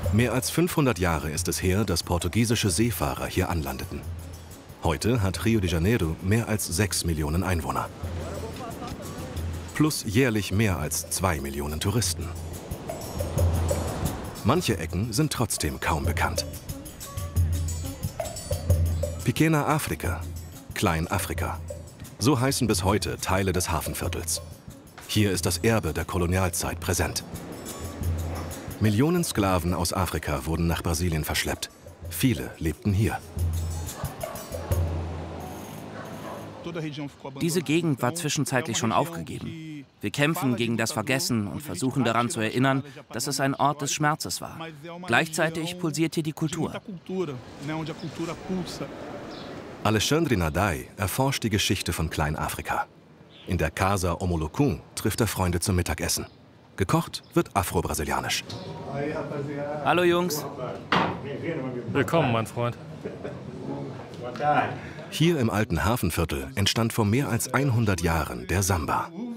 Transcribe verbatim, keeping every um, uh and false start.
Mehr als fünfhundert Jahre ist es her, dass portugiesische Seefahrer hier anlandeten. Heute hat Rio de Janeiro mehr als sechs Millionen Einwohner. Plus jährlich mehr als zwei Millionen Touristen. Manche Ecken sind trotzdem kaum bekannt. Pequena Africa, Klein-Afrika. So heißen bis heute Teile des Hafenviertels. Hier ist das Erbe der Kolonialzeit präsent. Millionen Sklaven aus Afrika wurden nach Brasilien verschleppt. Viele lebten hier. Diese Gegend war zwischenzeitlich schon aufgegeben. Wir kämpfen gegen das Vergessen und versuchen daran zu erinnern, dass es ein Ort des Schmerzes war. Gleichzeitig pulsiert hier die Kultur. Alexandre Nadai erforscht die Geschichte von Kleinafrika. In der Casa Omolokun trifft er Freunde zum Mittagessen. Gekocht wird afro-brasilianisch. Hallo Jungs. Willkommen, mein Freund. Hier im alten Hafenviertel entstand vor mehr als hundert Jahren der Samba.